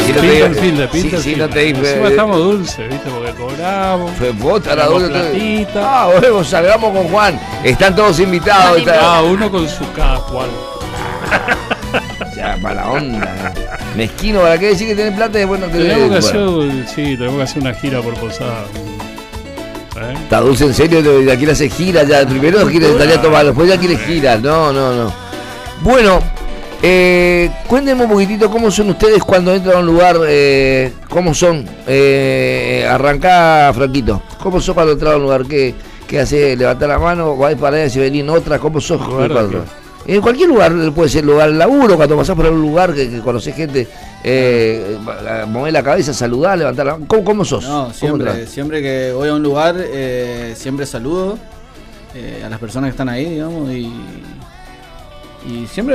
Si no te Encima estamos dulces, ¿viste? Porque cobramos. Vos estarás dulce. Platita. Bueno, salgamos con Juan. Están todos invitados. Cada uno con su cada cual. Ya, mala onda. Mezquino, ¿para qué decir que tenés plata y después no tenés? Tenemos que hacer una gira por Posada. ¿Está dulce en serio? ¿Ya quiere hacer gira? Ya, primero quiere salir a tomar, después ya quiere gira. No. Bueno, cuéntenme un poquitito cómo son ustedes cuando entran a un lugar. ¿Cómo son? Arrancá, Franquito. ¿Cómo sos cuando entras a un lugar? ¿Qué haces? ¿Levantar la mano? ¿Vais para allá y se venís en otra? ¿Cómo sos? En cualquier lugar, puede ser lugar de laburo, cuando pasás por un lugar que conocés gente, mover la cabeza, saludar, levantar la mano. ¿Cómo sos? No, siempre que voy a un lugar, siempre saludo a las personas que están ahí, digamos, y siempre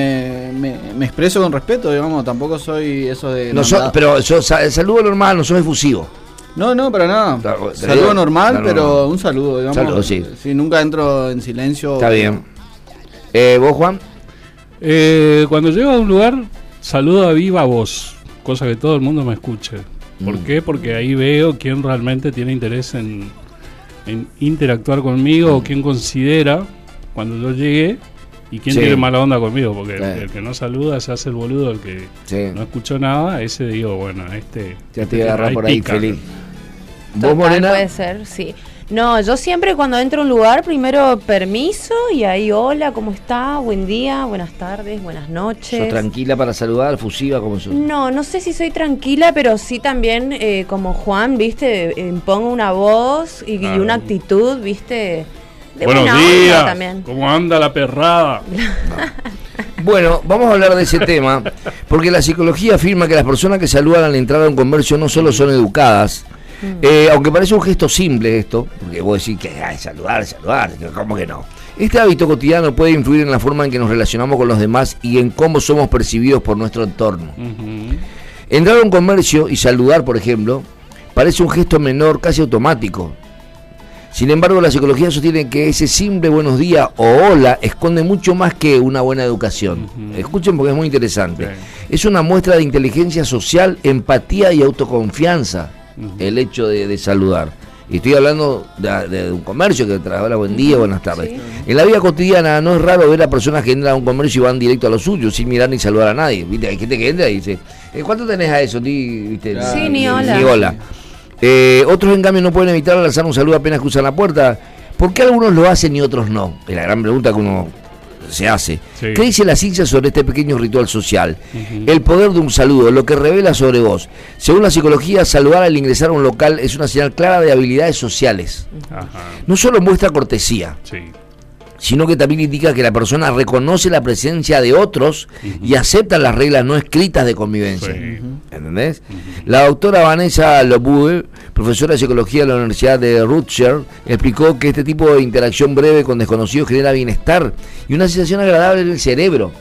me expreso con respeto, digamos, tampoco soy eso de... Pero yo el saludo normal, no soy efusivo. No, para nada. Saludo normal, pero un saludo, digamos. Saludo, sí. Si nunca entro en silencio. Está bien. ¿Vos, Juan? Cuando llego a un lugar, saludo a viva voz, cosa que todo el mundo me escuche. ¿Por qué? Porque ahí veo quién realmente tiene interés en interactuar conmigo o quién considera cuando yo llegué y quién tiene mala onda conmigo. Porque el que no saluda se hace el boludo, el que no escuchó nada, ese digo, bueno, ya te agarra por ahí pica, feliz. ¿Vos, Morena? Puede ser, sí. No, yo siempre cuando entro a un lugar, primero permiso y ahí hola, ¿cómo está? Buen día, buenas tardes, buenas noches. ¿Sos tranquila para saludar, fusiva como sos? No sé si soy tranquila, pero sí también como Juan, ¿viste? Impongo una voz y una actitud, ¿viste? De buenos días, también. ¿Cómo anda la perrada? Bueno, vamos a hablar de ese tema, porque la psicología afirma que las personas que saludan al entrar a un comercio no solo son educadas, aunque parece un gesto simple esto, porque vos decís que saludar, ¿cómo que no? Este hábito cotidiano puede influir en la forma en que nos relacionamos con los demás y en cómo somos percibidos por nuestro entorno. Entrar a un comercio y saludar, por ejemplo, parece un gesto menor, casi automático. Sin embargo, la psicología sostiene que ese simple buenos días o hola esconde mucho más que una buena educación. Escuchen porque es muy interesante. Es una muestra de inteligencia social, empatía y autoconfianza. El hecho de saludar. Y estoy hablando de un comercio que trabaja buen día, buenas tardes. Sí. En la vida cotidiana no es raro ver a personas que entran a un comercio y van directo a lo suyo, sin mirar ni saludar a nadie. ¿Viste? Hay gente que entra y dice, ¿cuánto tenés a eso? ¿Viste? Sí, ni hola. Ni hola. Otros, en cambio, no pueden evitar lanzar un saludo apenas cruzan la puerta. ¿Por qué algunos lo hacen y otros no? Es la gran pregunta que uno se hace. Sí. ¿Qué dice la ciencia sobre este pequeño ritual social? El poder de un saludo, lo que revela sobre vos. Según la psicología, saludar al ingresar a un local es una señal clara de habilidades sociales. No solo muestra cortesía, sino que también indica que la persona reconoce la presencia de otros y acepta las reglas no escritas de convivencia. ¿Entendés? La doctora Vanessa Lobuhe, profesora de psicología de la Universidad de Rutgers, explicó que este tipo de interacción breve con desconocidos genera bienestar y una sensación agradable en el cerebro.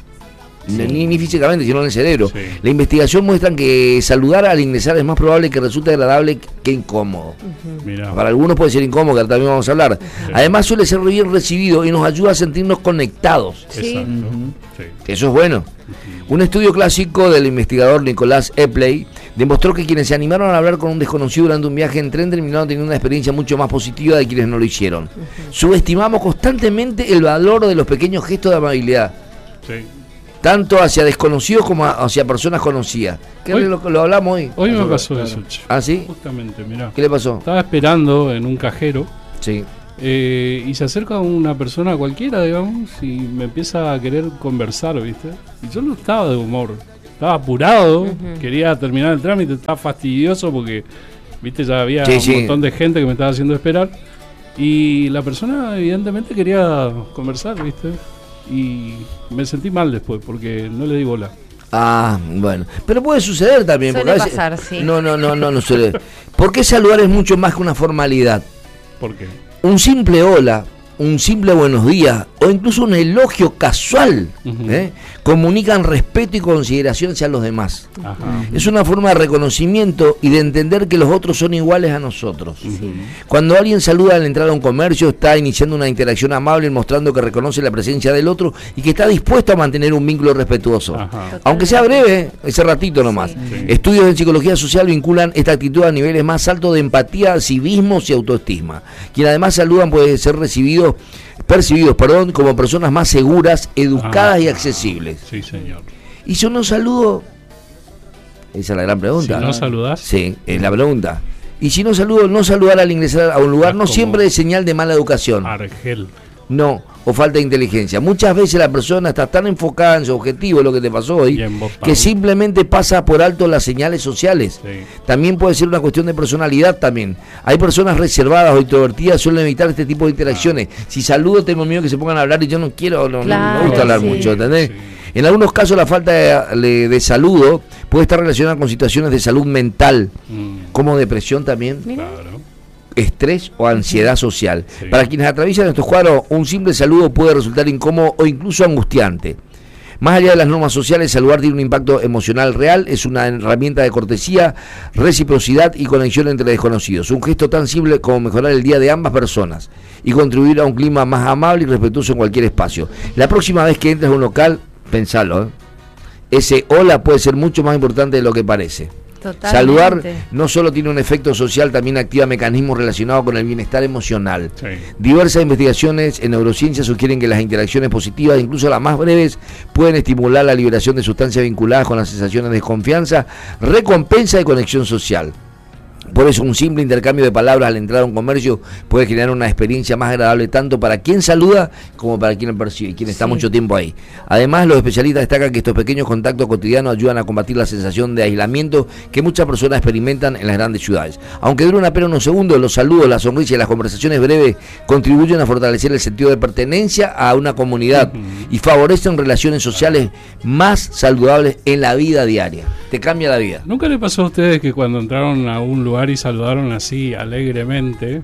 Ni físicamente, sino en el cerebro. La investigación muestra que saludar al ingresar es más probable que resulte agradable que incómodo. Para algunos puede ser incómodo, que también vamos a hablar. Además suele ser bien recibido y nos ayuda a sentirnos conectados. Eso es bueno. Un estudio clásico del investigador Nicolás Epley demostró que quienes se animaron a hablar con un desconocido durante un viaje en tren terminaron teniendo una experiencia mucho más positiva de quienes no lo hicieron. Subestimamos constantemente el valor de los pequeños gestos de amabilidad. Tanto hacia desconocidos como hacia personas conocidas. Lo hablamos hoy. Hoy me pasó eso. ¿Ah, sí? Justamente, mirá. ¿Qué le pasó? Estaba esperando en un cajero. Sí. Y se acerca una persona cualquiera, digamos, y me empieza a querer conversar, ¿viste? Y yo no estaba de humor. Estaba apurado, quería terminar el trámite, estaba fastidioso porque, ¿viste? Ya había un montón de gente que me estaba haciendo esperar. Y la persona, evidentemente, quería conversar, ¿viste? Y me sentí mal después porque no le di bola. Bueno, pero puede suceder también. Suele porque a veces, pasar, sí. No suele. ¿Por qué saludar es mucho más que una formalidad? ¿Por qué? Un simple hola un simple buenos días o incluso un elogio casual, comunican respeto y consideración hacia los demás. Es una forma de reconocimiento y de entender que los otros son iguales a nosotros. Cuando alguien saluda al entrar a un comercio, está iniciando una interacción amable, mostrando que reconoce la presencia del otro y que está dispuesto a mantener un vínculo respetuoso. Aunque sea breve, ese ratito nomás. Estudios en psicología social vinculan esta actitud a niveles más altos de empatía, civismo y autoestima. Quien además saludan puede ser percibidos como personas más seguras, educadas y accesibles. Sí, señor. Y si no saludo, esa es la gran pregunta. Si no saludás. Sí, es la pregunta. Y si no saludo, no saludar al ingresar a un lugar no siempre es señal de mala educación. Argel. No, o falta de inteligencia. Muchas veces la persona está tan enfocada en su objetivo, lo que te pasó hoy, que simplemente pasa por alto las señales sociales. También puede ser una cuestión de personalidad también. Hay personas reservadas o introvertidas, suelen evitar este tipo de interacciones. Si saludo, tengo miedo que se pongan a hablar y yo no quiero, no me gusta hablar mucho, ¿entendés? En algunos casos la falta de saludo puede estar relacionada con situaciones de salud mental, como depresión también. Claro. Estrés o ansiedad social. Para quienes atraviesan estos cuadros, un simple saludo puede resultar incómodo o incluso angustiante. Más allá de las normas sociales, saludar tiene un impacto emocional real, es una herramienta de cortesía, reciprocidad y conexión entre desconocidos. Un gesto tan simple como mejorar el día de ambas personas y contribuir a un clima más amable y respetuoso en cualquier espacio. La próxima vez que entres a un local, pensalo, ese hola puede ser mucho más importante de lo que parece. Totalmente. Saludar no solo tiene un efecto social, también activa mecanismos relacionados con el bienestar emocional. Diversas investigaciones en neurociencia sugieren que las interacciones positivas, incluso las más breves, pueden estimular la liberación de sustancias vinculadas con las sensaciones de confianza, recompensa y conexión social. Por eso un simple intercambio de palabras al entrar a un comercio puede generar una experiencia más agradable tanto para quien saluda como para quien lo percibe y quien está mucho tiempo ahí. Además, los especialistas destacan que estos pequeños contactos cotidianos ayudan a combatir la sensación de aislamiento que muchas personas experimentan en las grandes ciudades. Aunque duren apenas unos segundos, los saludos, las sonrisas y las conversaciones breves contribuyen a fortalecer el sentido de pertenencia a una comunidad y favorecen relaciones sociales más saludables en la vida diaria. Te cambia la vida. ¿Nunca le pasó a ustedes que cuando entraron a un lugar y saludaron así alegremente,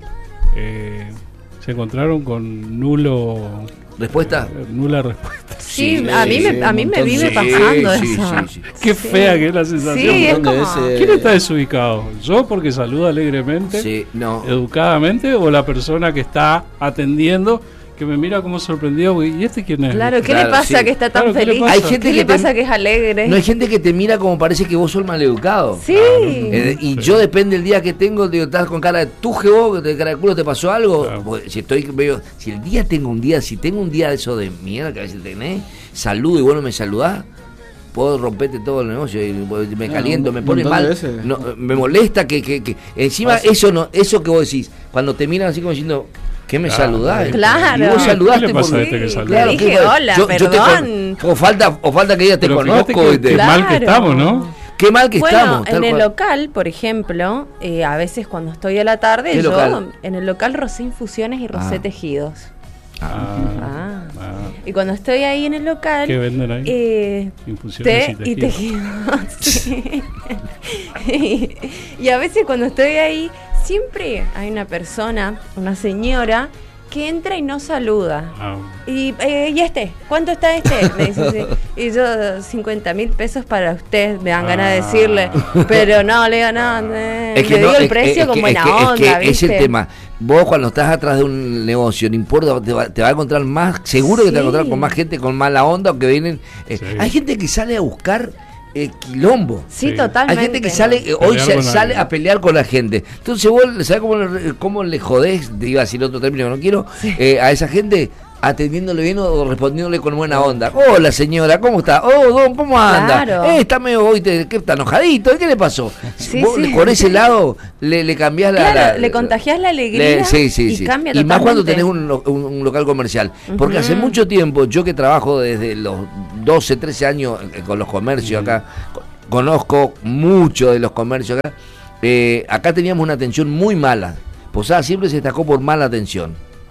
se encontraron con nula respuesta? Sí, a mí me vive pasando eso. Qué fea que es la sensación. Sí, es como... ¿Quién está desubicado? ¿Yo porque saluda alegremente, educadamente, o la persona que está atendiendo, que me mira como sorprendido? ¿Y este quién es? Claro, ¿qué le pasa que está tan feliz? Hay gente ¿Qué le pasa que es alegre? No, hay gente que te mira como parece que vos sos maleducado. Sí. Yo depende del día que tengo, digo, estás con cara de tuje vos, de cara de culo, ¿te pasó algo? Claro. Si tengo un día de eso de mierda que a veces tenés, saludo y vos no me saludás, puedo romperte todo el negocio y me caliento, me pone mal, me molesta que encima eso que vos decís, cuando te miran así como diciendo, ¿qué me saludás? Claro. Y vos saludaste por mí. Claro, le dije hola, perdón. O falta que ella te conozco. Qué mal que estamos, ¿no? Qué mal que estamos. Bueno, en el local, por ejemplo, a veces cuando estoy a la tarde, en el local rocé infusiones y rocé tejidos. Y cuando estoy ahí en el local, ¿qué venden ahí? Infusiones y tejidos. Sí. Y a veces cuando estoy ahí, siempre hay una persona, una señora, que entra y no saluda. ¿Y cuánto está este? Me dice, sí. Y yo, 50.000 pesos para usted, me dan ganas de decirle, pero no, le digo, le digo el precio con buena onda, ¿viste? Es el tema. Vos cuando estás atrás de un negocio, no importa, te va a encontrar más, seguro que te va a encontrar con más gente con mala onda o que vienen. Hay gente que sale a buscar quilombo. Sí, totalmente. Hay gente que sale sale a pelear con la gente. Entonces vos, ¿sabés cómo le jodés? Te iba a decir otro término que no quiero, a esa gente atendiéndole bien o respondiéndole con buena onda. Hola señora, ¿cómo está? Oh, don, ¿cómo anda? Claro. Está medio hoy, ¿qué está enojadito? ¿Qué le pasó? Sí, vos, por ese lado le cambiás le contagiás la alegría y cambia totalmente. Y más cuando tenés un local comercial. Porque hace mucho tiempo, yo que trabajo desde los 12, 13 años con los comercios acá, conozco mucho de los comercios acá, acá teníamos una atención muy mala. Posada siempre se destacó por mala atención.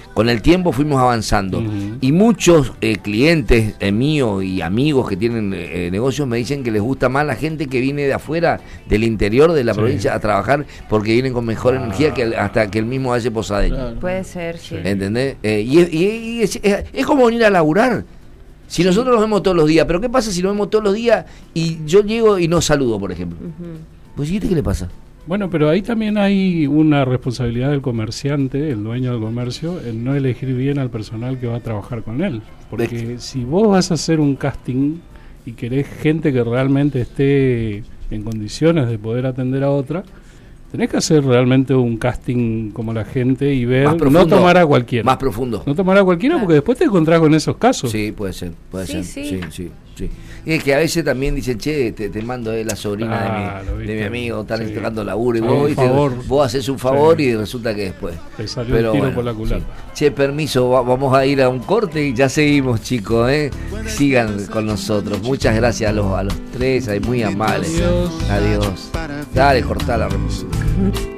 Con el tiempo fuimos avanzando. Y muchos clientes míos y amigos que tienen negocios me dicen que les gusta más la gente que viene de afuera, del interior de la provincia, a trabajar, porque vienen con mejor energía que hasta que el mismo Valle Posadeño. Claro. Puede ser, sí. ¿Entendés? Y es como venir a laburar. Si nosotros nos vemos todos los días, pero ¿qué pasa si nos vemos todos los días y yo llego y no saludo, por ejemplo? Pues ¿y qué le pasa? Bueno, pero ahí también hay una responsabilidad del comerciante, el dueño del comercio, en no elegir bien al personal que va a trabajar con él. Porque si vos vas a hacer un casting y querés gente que realmente esté en condiciones de poder atender a otra, tenés que hacer realmente un casting como la gente y ver, no tomar a cualquiera. Más profundo. No tomar a cualquiera porque después te encontrás con esos casos. Sí, puede ser. Sí. Y es que a veces también dicen, che, te mando la sobrina de mi amigo, están tocando laburo y vos haces un favor y resulta que después. Te salió el tiro por la culata. Che, permiso, vamos a ir a un corte y ya seguimos, chicos, sigan con nosotros. Muchas gracias a los tres, muy amables. Adiós. Dale, cortá la reposición.